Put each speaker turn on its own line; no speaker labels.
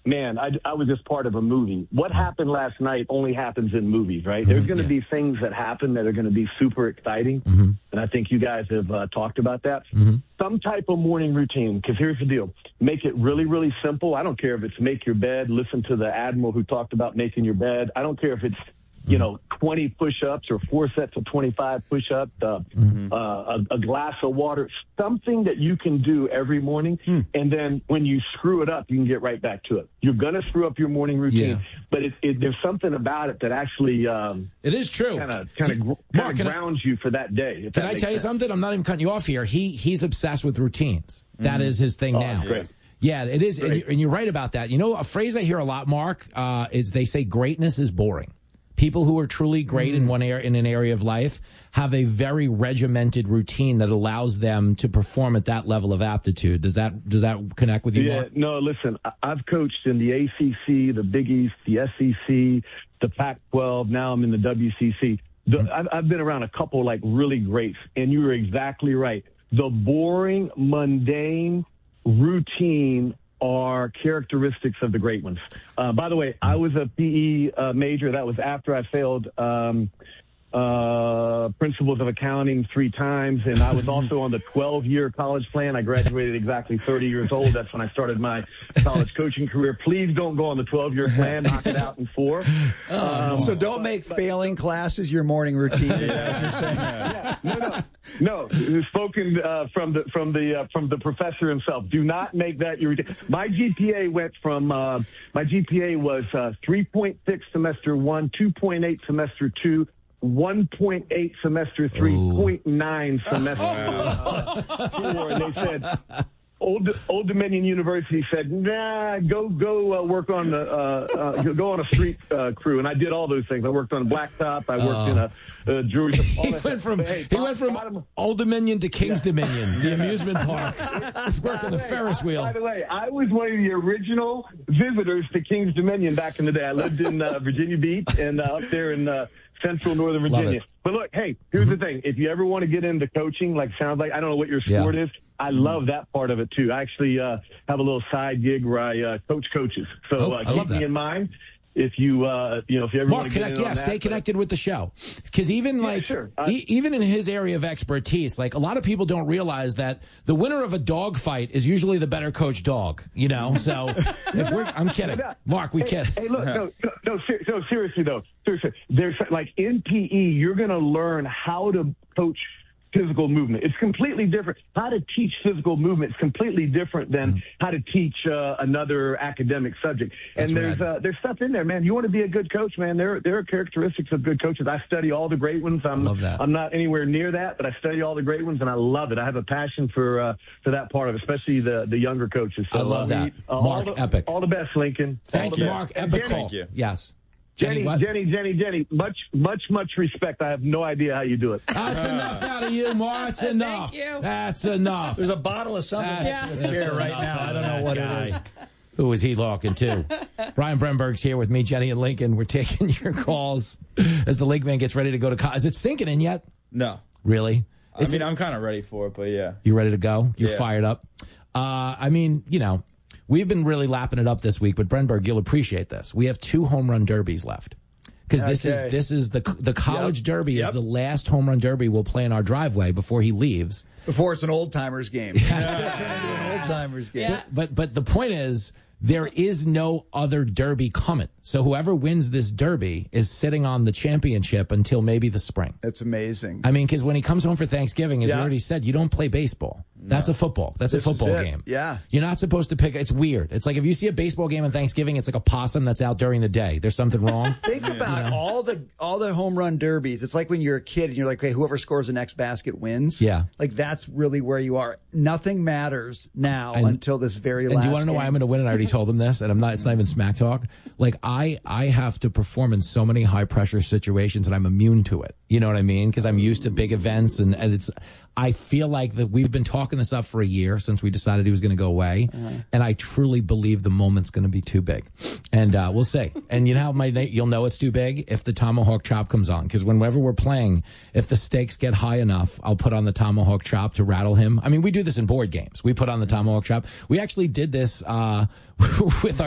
man, I was just part of a movie. What happened last night only happens in movies, right? There's going to be things that happen that are going to be super exciting, and I think you guys have talked about that. Some type of morning routine, because here's the deal. Make it really, really simple. I don't care if it's make your bed, listen to the Admiral who talked about making your bed. I don't care if it's 20 push-ups or 4 sets of 25 push-ups, a glass of water, something that you can do every morning. And then when you screw it up, you can get right back to it. You're going to screw up your morning routine, but there's something about it that actually
it is true.
Kind of grounds you for that day.
Can I tell you something? I'm not even cutting you off here. He's obsessed with routines. That is his thing now.
Great.
Yeah, it is. And you're right about that. You know, a phrase I hear a lot, Mark, is they say greatness is boring. People who are truly great in an area of life have a very regimented routine that allows them to perform at that level of aptitude. Does that connect with you?
Yeah,
Mark?
no, listen, I've coached in the ACC, the Big East, the SEC, the Pac-12. Now I'm in the WCC. I've been around a couple like really greats, and you were exactly right. The boring, mundane routine are characteristics of the great ones. By the way, I was a PE major. That was after I failed principles of accounting 3 times, and I was also on the 12-year college plan. I graduated exactly 30 years old. That's when I started my college coaching career. Please don't go on the 12-year plan. Knock it out in 4.
So don't make failing classes your morning routine. Is that what you're saying?
No. Spoken from the professor himself. Do not make that your routine. My GPA went from my GPA was 3.6 semester 1, 2.8 semester 2. 1.8 semester 3, 0.9 semester 4. And they said, Old Dominion University said, nah, go work on go on a street crew. And I did all those things. I worked on a blacktop. I worked in a jewelry.
He went from Old Dominion to King's Dominion, the amusement park. He's working the Ferris wheel.
By the way, I was one of the original visitors to King's Dominion back in the day. I lived in Virginia Beach and up there in Central Northern Virginia. But look, hey, here's the thing. If you ever want to get into coaching, like sounds like, I don't know what your sport is. I love that part of it too. I actually have a little side gig where I coach coaches. So keep me in mind. If you if you ever want to get in on that,
stay connected with the show. Because even even in his area of expertise, like a lot of people don't realize that the winner of a dog fight is usually the better coached dog. You know, so I'm kidding, Mark. We kid.
Hey, look, seriously though, there's like in PE, you're going to learn how to coach physical movement. It's completely different. How to teach physical movement is completely different than how to teach another academic subject. And there's stuff in there, man. You want to be a good coach, man. There are characteristics of good coaches. I study all the great ones. I'm not anywhere near that, but I study all the great ones, and I love it. I have a passion for that part of it, especially the younger coaches. So,
I love that. Mark, epic.
All the best, Lincoln.
Thank you, Mark. Epic call. Yes.
Jenny, much respect. I have no idea how you do it.
That's enough out of you, Mark. That's enough.
Thank you.
That's enough.
There's a bottle of something in the chair right now. I don't know what it is.
Who is he talking to? Brian Brenberg's here with me, Jenny and Lincoln. We're taking your calls as the Lake Man gets ready to go to college. Is it sinking in yet?
No.
Really?
I'm kind of ready for it, but yeah.
You ready to go? You're fired up? We've been really lapping it up this week, but Brenberg, you'll appreciate this. We have 2 home run derbies left. Because this is the college derby is the last home run derby we'll play in our driveway before he leaves.
Before it's an old timers game. It's going to turn into an old timers game.
Yeah.
But the point is, there is no other derby coming. So whoever wins this derby is sitting on the championship until maybe the spring.
That's amazing.
I mean, because when he comes home for Thanksgiving, as we already said, you don't play baseball. That's a football. That's a football game.
Yeah.
You're not supposed to pick. It's weird. It's like if you see a baseball game on Thanksgiving, it's like a possum that's out during the day. There's something wrong.
Think about all the home run derbies. It's like when you're a kid and you're like, hey, whoever scores the next basket wins.
Yeah.
Like that's really where you are. Nothing matters now until this very last
And do you want to know why I'm going to win? And I already told him this, and it's not even smack talk. Like I have to perform in so many high pressure situations and I'm immune to it. You know what I mean? Because I'm used to big events and I feel like that we've been talking this up for a year since we decided he was going to go away. And I truly believe the moment's going to be too big. And we'll see. And you know how you'll know it's too big? If the tomahawk chop comes on. Because whenever we're playing, if the stakes get high enough, I'll put on the tomahawk chop to rattle him. I mean, we do this in board games. We put on the tomahawk chop. We actually did this with our